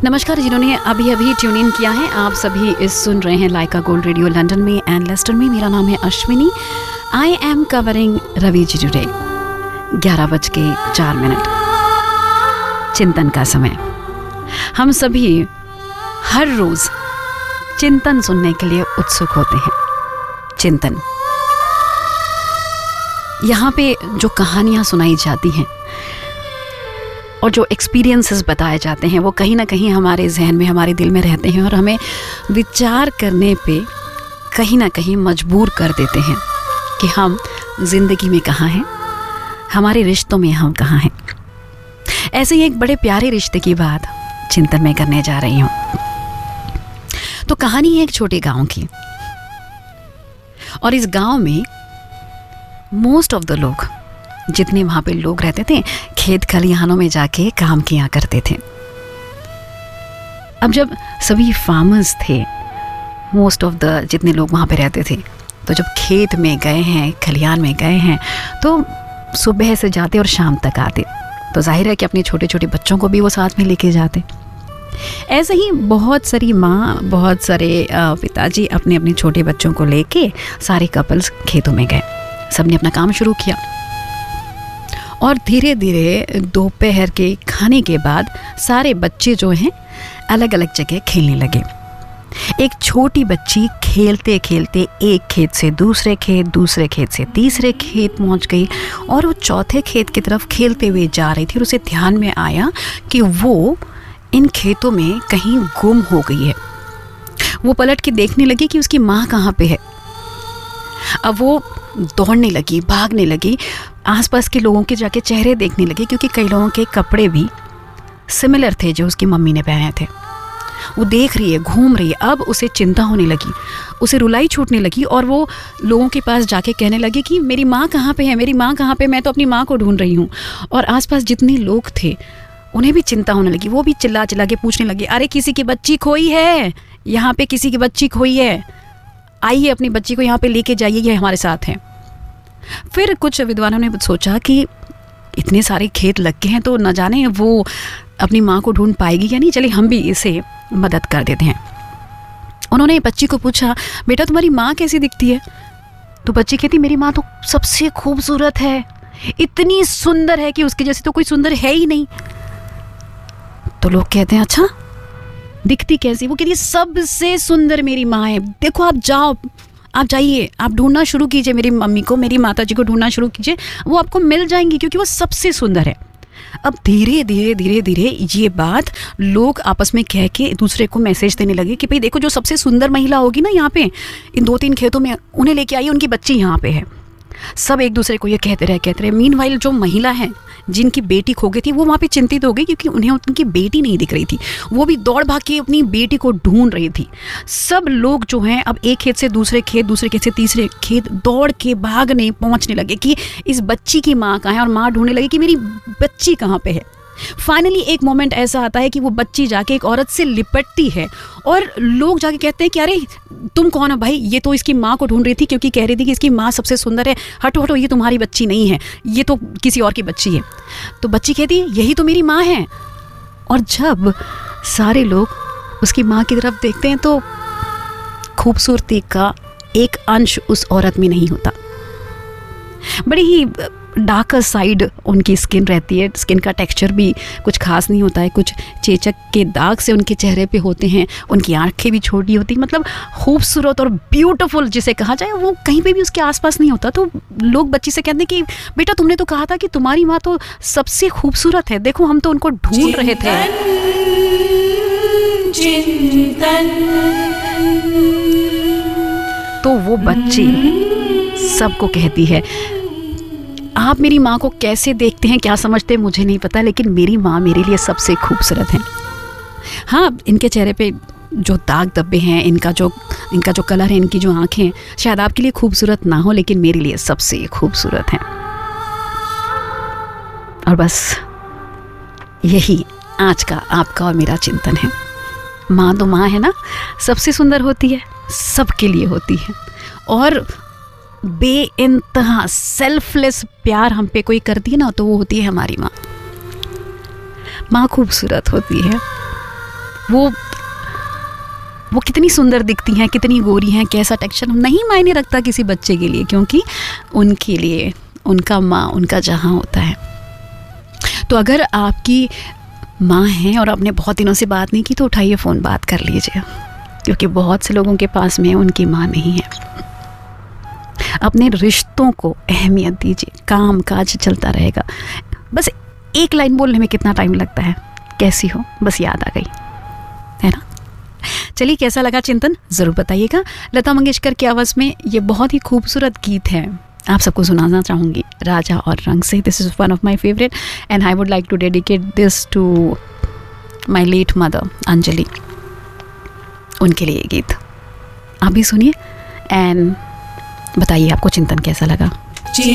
नमस्कार, जिन्होंने अभी अभी ट्यून इन किया है, आप सभी इस सुन रहे हैं लाइका गोल्ड रेडियो लंदन में एंड लेस्टर में। मेरा नाम है Ashwini. I am covering Ravi ji today. 11:04। चिंतन का समय। हम सभी हर रोज चिंतन सुनने के लिए उत्सुक होते हैं। चिंतन, यहाँ पे जो कहानियाँ सुनाई जाती हैं और जो एक्सपीरियंसेस बताए जाते हैं वो कहीं ना कहीं हमारे जहन में, हमारे दिल में रहते हैं और हमें विचार करने पे कहीं ना कहीं मजबूर कर देते हैं कि हम जिंदगी में कहाँ हैं, हमारे रिश्तों में हम कहाँ हैं। ऐसे ही एक बड़े प्यारे रिश्ते की बात चिंतन में करने जा रही हूँ। तो कहानी है एक छोटे गांव की, और इस गांव में मोस्ट ऑफ द लोग, जितने वहाँ पे लोग रहते थे, खेत खलिहानों में जाके काम किया करते थे। अब जब सभी फार्मर्स थे, मोस्ट ऑफ द जितने लोग वहाँ पे रहते थे, तो जब खेत में गए हैं, खलिहान में गए हैं, तो सुबह से जाते और शाम तक आते। तो जाहिर है कि अपने छोटे छोटे बच्चों को भी वो साथ में लेके जाते। ऐसे ही बहुत सारी माँ, बहुत सारे पिताजी अपने अपने छोटे बच्चों को लेके सारे कपल्स खेतों में गए। सबने अपना काम शुरू किया और धीरे धीरे दोपहर के खाने के बाद सारे बच्चे जो हैं अलग अलग जगह खेलने लगे। एक छोटी बच्ची खेलते खेलते एक खेत से दूसरे खेत, दूसरे खेत से तीसरे खेत पहुंच गई और वो चौथे खेत की तरफ खेलते हुए जा रही थी और उसे ध्यान में आया कि वो इन खेतों में कहीं गुम हो गई है। वो पलट के देखने लगी कि उसकी माँ कहाँ पे है। अब वो दौड़ने लगी, भागने लगी, आसपास के लोगों के जाके चेहरे देखने लगी, क्योंकि कई लोगों के कपड़े भी सिमिलर थे जो उसकी मम्मी ने पहने थे। वो देख रही है, घूम रही है। अब उसे चिंता होने लगी, उसे रुलाई छूटने लगी और वो लोगों के पास जाके कहने लगी कि मेरी माँ कहाँ पे है, मेरी माँ कहाँ पे, मैं तो अपनी माँ को ढूंढ रही हूँ। और आसपास जितने लोग थे उन्हें भी चिंता होने लगी। वो भी चिल्ला चिल्ला के पूछने लगे, अरे किसी की बच्ची खोई है, यहाँ पे किसी की बच्ची खोई है, आइए अपनी बच्ची को यहाँ पे लेके जाइए, ये हमारे साथ हैं। फिर कुछ विद्वानों ने सोचा कि इतने सारे खेत लग गए हैं तो न जाने वो अपनी माँ को ढूंढ पाएगी या नहीं, चलिए हम भी इसे मदद कर देते हैं। उन्होंने बच्ची को पूछा, बेटा तुम्हारी माँ कैसी दिखती है? तो बच्ची कहती, मेरी माँ तो सबसे खूबसूरत है, इतनी सुंदर है कि उसके जैसी तो कोई सुंदर है ही नहीं। तो लोग कहते हैं, अच्छा दिखती कैसी? वो कहती, सबसे सुंदर मेरी माँ है, देखो आप जाओ, आप जाइए, आप ढूंढना शुरू कीजिए मेरी मम्मी को, मेरी माता जी को ढूंढना शुरू कीजिए, वो आपको मिल जाएंगी क्योंकि वो सबसे सुंदर है। अब धीरे धीरे धीरे धीरे ये बात लोग आपस में कह के दूसरे को मैसेज देने लगे कि भाई देखो, जो सबसे सुंदर महिला होगी ना यहाँ पे इन 2-3 खेतों में, उन्हें लेके आइए, उनकी बच्ची यहाँ पे है। सब एक दूसरे को ये कहते रहे। मीनवाइल जो महिला है जिनकी बेटी खो गई थी, वो वहाँ पे चिंतित हो गई क्योंकि उन्हें उनकी बेटी नहीं दिख रही थी। वो भी दौड़ भाग के अपनी बेटी को ढूंढ रही थी। सब लोग जो हैं अब एक खेत से दूसरे खेत, दूसरे खेत से तीसरे खेत दौड़ के भागने पहुँचने लगे कि इस बच्ची की माँ कहाँ है, और माँ ढूंढने लगी कि मेरी बच्ची कहाँ पे है। फाइनली एक मोमेंट ऐसा आता है कि वो बच्ची जाके एक औरत से लिपटती है और लोग जाके कहते हैं कि अरे तुम कौन हो भाई? ये तो इसकी माँ को ढूंढ रही थी क्योंकि कह रही थी कि इसकी माँ सबसे सुंदर है, हटो हटो, ये तुम्हारी बच्ची नहीं है, ये तो किसी और की बच्ची है। तो बच्ची कहती है, यही तो मेरी माँ है। और जब सारे लोग उसकी माँ की तरफ देखते हैं तो खूबसूरती का एक अंश उस औरत में नहीं होता। बड़ी ही डार्कर साइड उनकी स्किन रहती है, स्किन का टेक्सचर भी कुछ खास नहीं होता है, कुछ चेचक के दाग से उनके चेहरे पे होते हैं, उनकी आंखें भी छोटी होती, मतलब खूबसूरत और ब्यूटीफुल जिसे कहा जाए वो कहीं पे भी उसके आसपास नहीं होता। तो लोग बच्ची से कहते हैं कि बेटा तुमने तो कहा था कि तुम्हारी माँ तो सबसे खूबसूरत है, देखो हम तो उनको ढूंढ रहे थे। तो वो बच्ची सबको कहती है, आप मेरी माँ को कैसे देखते हैं, क्या समझते हैं मुझे नहीं पता, लेकिन मेरी माँ मेरे लिए सबसे खूबसूरत है। हाँ, इनके चेहरे पे जो दाग धब्बे हैं, इनका जो कलर है, इनकी जो आँखें शायद आपके लिए खूबसूरत ना हो, लेकिन मेरे लिए सबसे खूबसूरत हैं। और बस यही आज का आपका और मेरा चिंतन है। माँ तो माँ है ना, सबसे सुंदर होती है, सबके लिए होती है, और बेइंतहा सेल्फलेस प्यार हम पे कोई करती है ना, तो वो होती है हमारी माँ। माँ खूबसूरत होती है, वो कितनी सुंदर दिखती हैं, कितनी गोरी हैं, कैसा टेक्सचर नहीं मायने रखता किसी बच्चे के लिए, क्योंकि उनके लिए उनका माँ उनका जहाँ होता है। तो अगर आपकी माँ हैं और आपने बहुत दिनों से बात नहीं की तो उठाइए फ़ोन, बात कर लीजिए, क्योंकि बहुत से लोगों के पास में उनकी माँ नहीं है। अपने रिश्तों को अहमियत दीजिए, काम काज चलता रहेगा। बस एक लाइन बोलने में कितना टाइम लगता है, कैसी हो, बस याद आ गई, है ना। चलिए, कैसा लगा चिंतन ज़रूर बताइएगा। लता मंगेशकर की आवाज़ में ये बहुत ही खूबसूरत गीत है, आप सबको सुनाना चाहूँगी, राजा और रंग से। This is one of my favourite and I would like to dedicate this to my late mother Anjali. उनके लिए ये गीत आप भी सुनिए एंड बताइए आपको चिंतन कैसा लगा।